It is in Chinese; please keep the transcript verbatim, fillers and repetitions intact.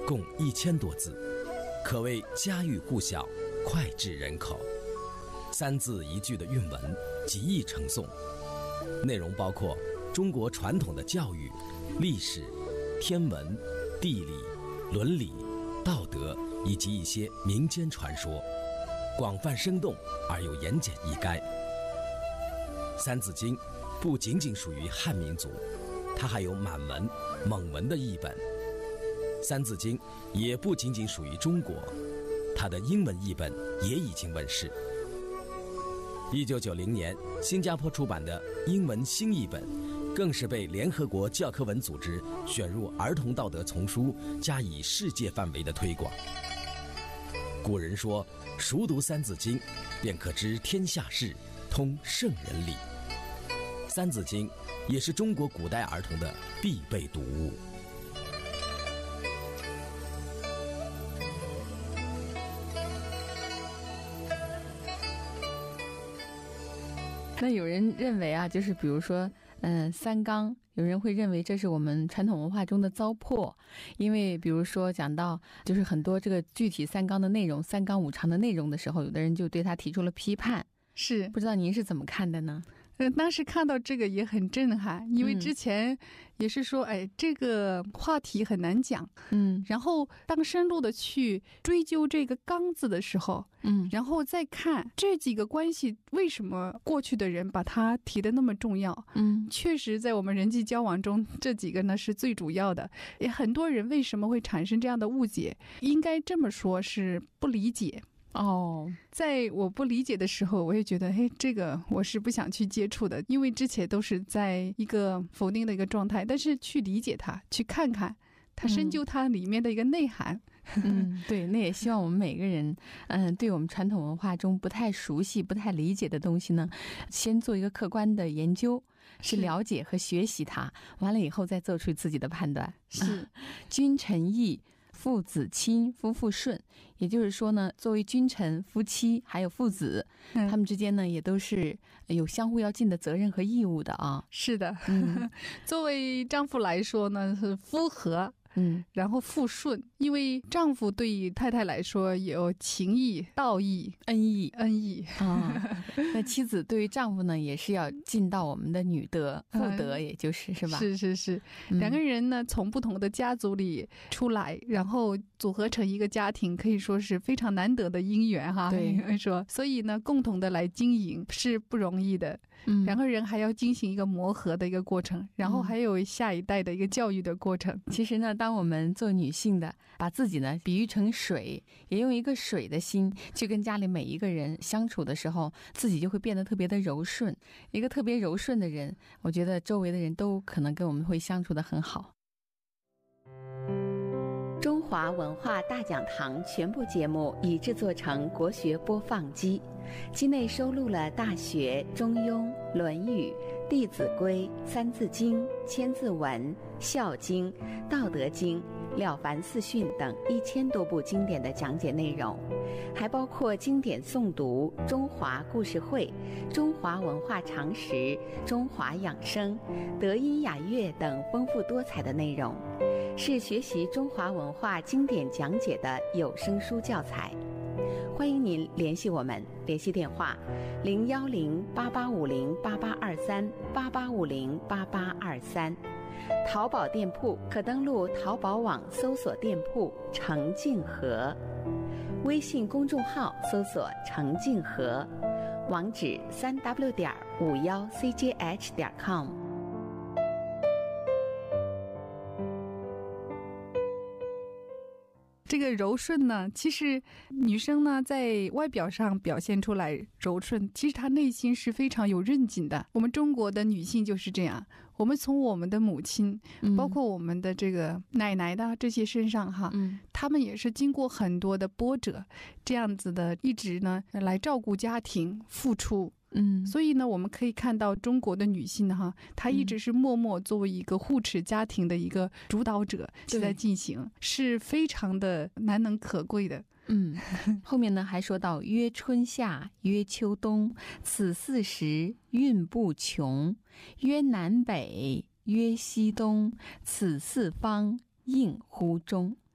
共一千多字，可谓家喻户晓，脍炙人口。三字一句的韵文，极易成诵。内容包括中国传统的教育、历史、天文、地理、伦理、道德以及一些民间传说，广泛生动而又言简意赅。三字经不仅仅属于汉民族，它还有满文、蒙文的译本。三字经也不仅仅属于中国，它的英文译本也已经问世。一九九零年，新加坡出版的英文新译本，更是被联合国教科文组织选入儿童道德丛书，加以世界范围的推广。古人说，熟读三字经，便可知天下事，通圣人理。三字经也是中国古代儿童的必备读物。 那有人认为啊，就是比如说，嗯，三纲，有人会认为这是我们传统文化中的糟粕，因为比如说讲到就是很多这个具体三纲的内容、三纲五常的内容的时候，有的人就对他提出了批判。 是， 不知道您是怎么看的呢？ 嗯，当时看到这个也很震撼，因为之前也是说，哎，这个话题很难讲，嗯，然后当深入的去追究这个纲字的时候，嗯，然后再看这几个关系为什么过去的人把它提得那么重要，嗯，确实在我们人际交往中，这几个呢是最主要的。也很多人为什么会产生这样的误解？应该这么说，是不理解。哦，在我不理解的时候，我也觉得，嘿，这个我是不想去接触的，因为之前都是在一个否定的一个状态。但是去理解它，去看看它，深究它里面的一个内涵。 嗯，对，那也希望我们每个人，嗯，对我们传统文化中不太熟悉、不太理解的东西呢，先做一个客观的研究，是了解和学习它，完了以后再做出自己的判断。 是， 君臣义，父子亲，夫妇顺。也就是说呢，作为君臣、夫妻还有父子，嗯，他们之间呢也都是有相互要尽的责任和义务的啊。 是的，嗯，作为丈夫来说呢，是夫和。嗯，然后妇顺，因为丈夫对于太太来说有情义、道义、 恩义、 恩义啊。那妻子对于丈夫呢，也是要尽到我们的女德、妇德，也就是是吧？ 是是是，嗯，两个人呢从不同的家族里出来，然后组合成一个家庭，可以说是非常难得的姻缘哈。 对， 说，所以呢，共同的来经营是不容易的。嗯，两个人还要进行一个磨合的一个过程，然后还有下一代的一个教育的过程。 嗯，其实呢，当我们做女性的，把自己呢比喻成水，也用一个水的心去跟家里每一个人相处的时候，自己就会变得特别的柔顺。一个特别柔顺的人，我觉得周围的人都可能跟我们会相处得很好。 中华文化大讲堂全部节目已制作成国学播放机，机内收录了《大学》《中庸》《论语》《弟子规》《三字经》《千字文》《孝经》《道德经》《了凡四训》等一千多部经典的讲解内容，还包括经典诵读、中华故事会、中华文化常识、中华养生、德音雅乐等丰富多彩的内容，是学习中华文化经典讲解的有声书教材。欢迎您联系我们，联系电话零幺零八八五零八八二三八八五零八八二三。淘宝店铺可登录淘宝网搜索店铺程静和，微信公众号搜索程静和，网址三 w 点五幺 c j h 点 com。 这个柔顺呢，其实女生呢在外表上表现出来柔顺，其实她内心是非常有韧劲的。我们中国的女性就是这样，我们从我们的母亲、嗯、包括我们的这个奶奶的这些身上哈，嗯，她们也是经过很多的波折，这样子的一直呢来照顾家庭付出。嗯，所以呢，我们可以看到中国的女性哈，她一直是默默作为一个护持家庭的一个主导者在进行，是非常的难能可贵的。 嗯，后面呢还说到曰春夏，曰秋冬，此四时运不穷；曰南北，曰西东，此四方应乎中。